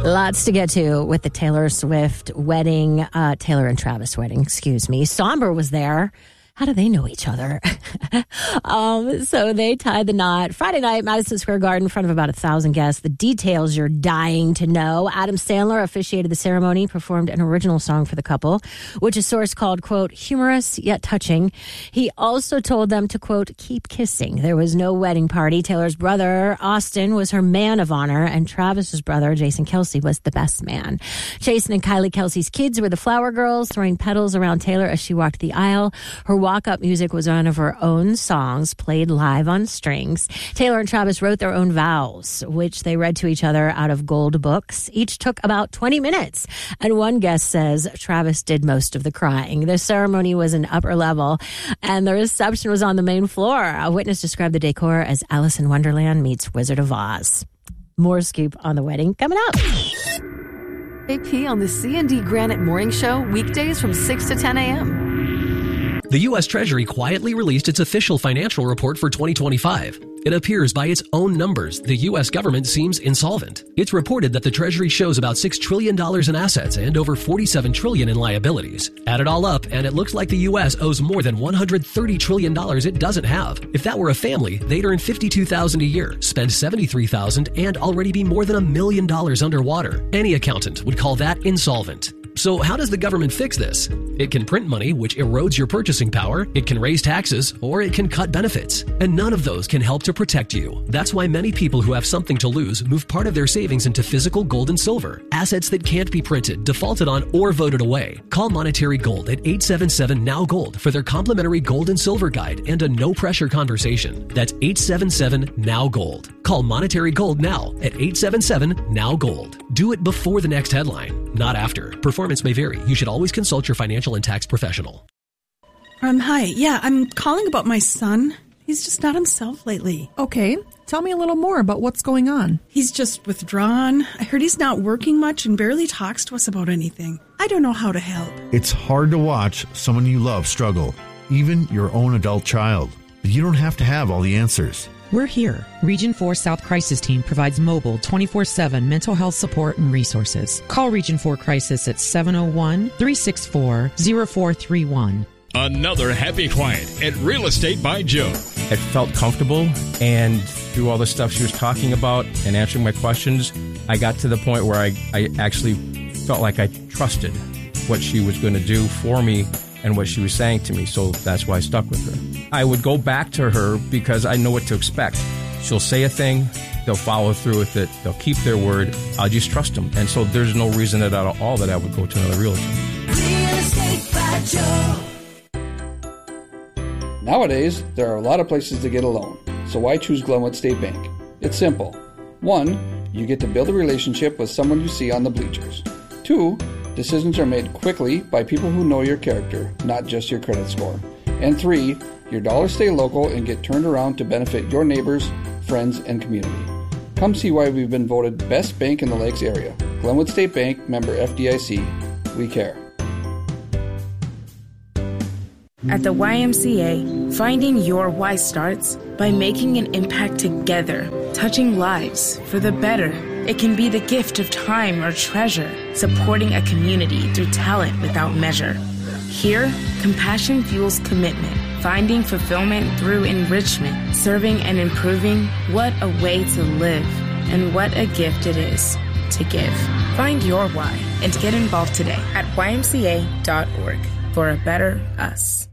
Lots to get to with the Taylor Swift wedding, Taylor and Travis wedding, excuse me. Somber was there. How do they know each other? So they tied the knot Friday night, Madison Square Garden, in front of about 1,000 guests. The details you're dying to know. Adam Sandler officiated the ceremony, performed an original song for the couple, which a source called, quote, humorous yet touching. He also told them to, quote, keep kissing. There was no wedding party. Taylor's brother, Austin, was her man of honor, and Travis's brother, Jason Kelce, was the best man. Jason and Kylie Kelce's kids were the flower girls, throwing petals around Taylor as she walked the aisle. Her walk-up music was one of her own songs, played live on strings. Taylor and Travis wrote their own vows, which they read to each other out of gold books. Each took about 20 minutes, and one guest says Travis did most of the crying. The ceremony was an upper level, and the reception was on the main floor. A witness described the decor as Alice in Wonderland meets Wizard of Oz. More scoop on the wedding coming up. AP on the C&D Granite Morning Show, weekdays from 6 to 10 a.m. The U.S. Treasury quietly released its official financial report for 2025. It appears by its own numbers, the U.S. government seems insolvent. It's reported that the Treasury shows about $6 trillion in assets and over $47 trillion in liabilities. Add it all up, and it looks like the U.S. owes more than $130 trillion it doesn't have. If that were a family, they'd earn $52,000 a year, spend $73,000, and already be more than $1 million underwater. Any accountant would call that insolvent. So how does the government fix this? It can print money, which erodes your purchasing power. It can raise taxes, or it can cut benefits. And none of those can help to protect you. That's why many people who have something to lose move part of their savings into physical gold and silver, assets that can't be printed, defaulted on, or voted away. Call Monetary Gold at 877-NOW-GOLD for their complimentary gold and silver guide and a no-pressure conversation. That's 877-NOW-GOLD. Call Monetary Gold now at 877-NOW-GOLD. Do it before the next headline, not after. Performance may vary. You should always consult your financial and tax professional. Hi. Yeah, I'm calling about my son. He's just not himself lately. Okay. Tell me a little more about what's going on. He's just withdrawn. I heard he's not working much and barely talks to us about anything. I don't know how to help. It's hard to watch someone you love struggle, even your own adult child. But you don't have to have all the answers. We're here. Region 4 South Crisis Team provides mobile 24/7 mental health support and resources. Call Region 4 Crisis at 701-364-0431. Another happy client at Real Estate by Joe. It felt comfortable, and through all the stuff she was talking about and answering my questions, I got to the point where I actually felt like I trusted what she was going to do for me and what she was saying to me, so that's why I stuck with her. I would go back to her because I know what to expect. She'll say a thing, they'll follow through with it, they'll keep their word, I'll just trust them. And so there's no reason at all that I would go to another realtor. Real Estate by Joe. Nowadays, there are a lot of places to get a loan, so why choose Glenwood State Bank? It's simple. 1, you get to build a relationship with someone you see on the bleachers. 2, decisions are made quickly by people who know your character, not just your credit score. And 3, your dollars stay local and get turned around to benefit your neighbors, friends, and community. Come see why we've been voted Best Bank in the Lakes area. Glenwood State Bank, member FDIC. We care. At the YMCA, finding your why starts by making an impact together, touching lives for the better. It can be the gift of time or treasure, supporting a community through talent without measure. Here, compassion fuels commitment, finding fulfillment through enrichment, serving and improving. What a way to live, and what a gift it is to give. Find your why and get involved today at ymca.org for a better us.